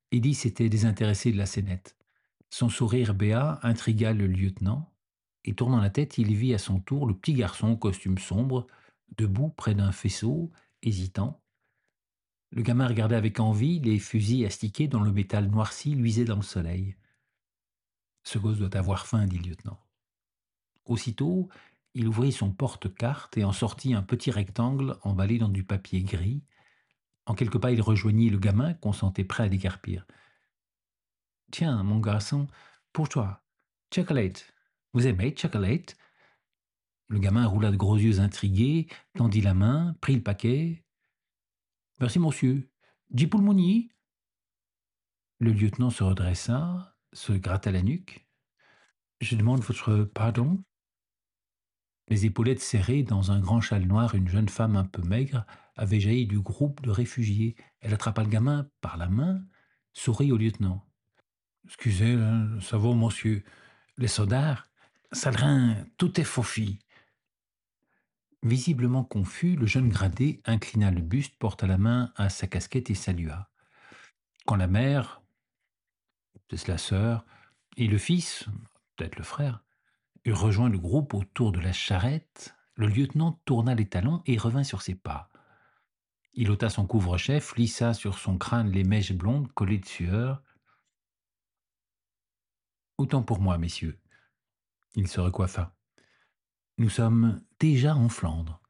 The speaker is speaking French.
Eddy s'était désintéressé de la scénette. Son sourire béat intrigua le lieutenant, et tournant la tête, il vit à son tour le petit garçon au costume sombre, debout près d'un faisceau, hésitant. Le gamin regardait avec envie les fusils astiqués dont le métal noirci luisait dans le soleil. Ce gosse doit avoir faim, dit le lieutenant. Aussitôt, il ouvrit son porte-carte et en sortit un petit rectangle emballé dans du papier gris. En quelques pas, il rejoignit le gamin qu'on sentait prêt à décarpir. Tiens, mon garçon, pour toi, chocolate. Vous aimez chocolate? Le gamin roula de gros yeux intrigués, tendit la main, prit le paquet. Merci, monsieur. 10 poulmoni? Le lieutenant se redressa, se gratta la nuque. Je demande votre pardon? Les épaulettes serrées dans un grand châle noir, une jeune femme un peu maigre avait jailli du groupe de réfugiés. Elle attrapa le gamin par la main, sourit au lieutenant. Excusez, ça va, monsieur. Les soldats, Salrin, tout est faufi. Visiblement confus, le jeune gradé inclina le buste, porta la main à sa casquette et salua. Quand la mère, c'est la sœur, et le fils, peut-être le frère, eurent rejoint le groupe autour de la charrette, le lieutenant tourna les talons et revint sur ses pas. Il ôta son couvre-chef, lissa sur son crâne les mèches blondes collées de sueur. Autant pour moi, messieurs. Il se recoiffa. Nous sommes déjà en Flandre.